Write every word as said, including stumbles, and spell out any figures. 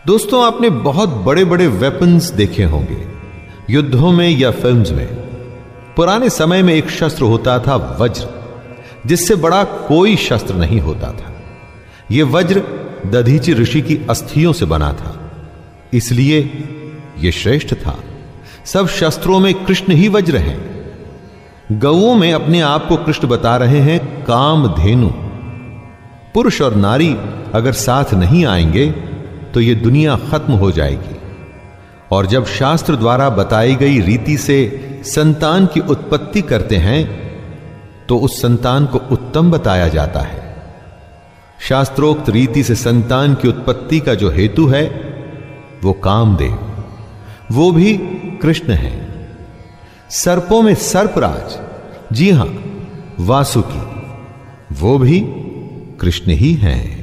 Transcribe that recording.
दोस्तों, आपने बहुत बड़े बड़े वेपन्स देखे होंगे युद्धों में या फिल्म्स में। पुराने समय में एक शस्त्र होता था वज्र, जिससे बड़ा कोई शस्त्र नहीं होता था। यह वज्र दधीचि ऋषि की अस्थियों से बना था, इसलिए यह श्रेष्ठ था। सब शस्त्रों में कृष्ण ही वज्र हैं। गौओं में अपने आप को कृष्ण बता रहे हैं कामधेनु। पुरुष और नारी अगर साथ नहीं आएंगे तो यह दुनिया खत्म हो जाएगी। और जब शास्त्र द्वारा बताई गई रीति से संतान की उत्पत्ति करते हैं तो उस संतान को उत्तम बताया जाता है। शास्त्रोक्त रीति से संतान की उत्पत्ति का जो हेतु है वो कामदेव, वो भी कृष्ण है। सर्पों में सर्पराज, जी हां वासुकी, वो भी कृष्ण ही हैं।